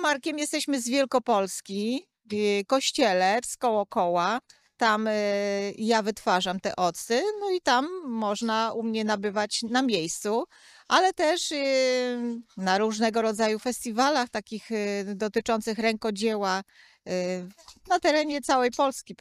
Markiem jesteśmy z Wielkopolski, w Kościele, koło Koła. Tam ja wytwarzam te octy, no i tam można u mnie nabywać na miejscu, ale też na różnego rodzaju festiwalach takich dotyczących rękodzieła na terenie całej Polski.